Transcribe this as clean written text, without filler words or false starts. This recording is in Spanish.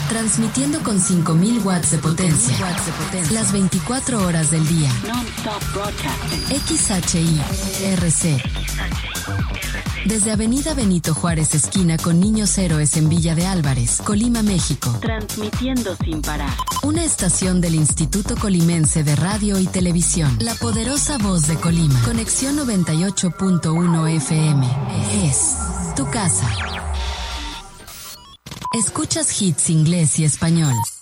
Transmitiendo con 5.000 watts de potencia. Las 24 horas del día. XHI-RC. Desde Avenida Benito Juárez, esquina con Niños Héroes en Villa de Álvarez, Colima, México. Transmitiendo sin parar. Una estación del Instituto Colimense de Radio y Televisión. La poderosa voz de Colima. Conexión 98.1 FM. Es tu casa. Escuchas hits inglés y español.